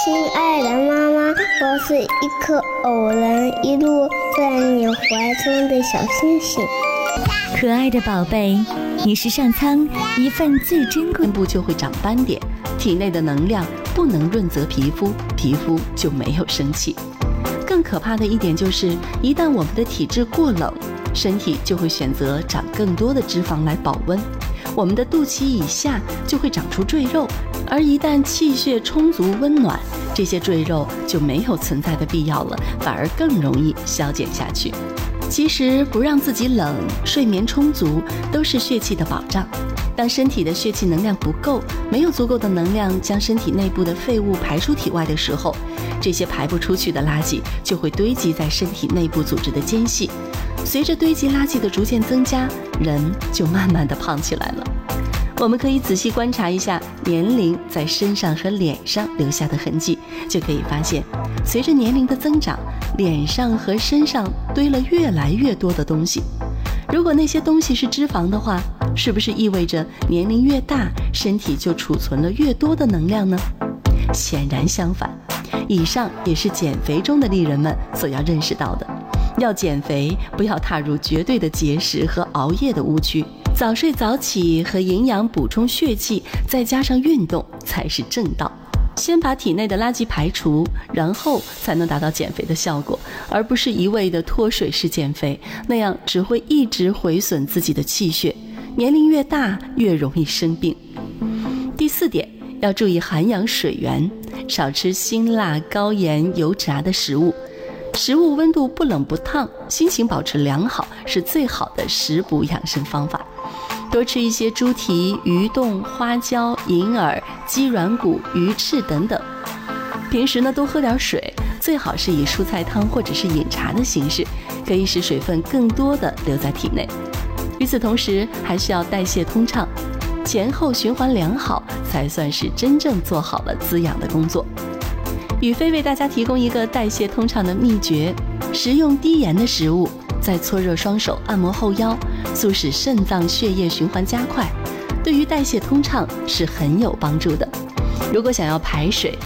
亲爱的妈妈，我是一颗偶然一路在你怀中的小星星。 可爱的宝贝，你是上苍一份最珍贵。 面部就会长斑点，体内的能量不能润泽皮肤，皮肤就没有生气。更可怕的一点就是，一旦我们的体质过冷，身体就会选择长更多的脂肪来保温，我们的肚脐以下就会长出赘肉，而一旦气血充足温暖，这些赘肉就没有存在的必要了，反而更容易消减下去。其实不让自己冷，睡眠充足都是血气的保障。当身体的血气能量不够，没有足够的能量将身体内部的废物排出体外的时候，这些排不出去的垃圾就会堆积在身体内部组织的间隙。随着堆积垃圾的逐渐增加，人就慢慢的胖起来了。我们可以仔细观察一下年龄在身上和脸上留下的痕迹，就可以发现，随着年龄的增长，脸上和身上堆了越来越多的东西。如果那些东西是脂肪的话，是不是意味着年龄越大，身体就储存了越多的能量呢？显然相反。以上也是减肥中的丽人们所要认识到的。要减肥，不要踏入绝对的节食和熬夜的误区，早睡早起和营养补充血气，再加上运动才是正道。先把体内的垃圾排除，然后才能达到减肥的效果，而不是一味的脱水式减肥，那样只会一直毁损自己的气血，年龄越大越容易生病。第4点，要注意涵养水源，少吃辛辣、高盐、油炸的食物。食物温度不冷不烫，心情保持良好是最好的食补养生方法。多吃一些猪蹄、鱼冻、花椒、银耳、鸡软骨、鱼翅等等。平时呢，多喝点水，最好是以蔬菜汤或者是饮茶的形式，可以使水分更多的留在体内。与此同时，还需要代谢通畅，前后循环良好，才算是真正做好了滋养的工作。宇飞为大家提供一个代谢通畅的秘诀：食用低盐的食物，再搓热双手，按摩后腰，促使肾脏血液循环加快，对于代谢通畅是很有帮助的。如果想要排水，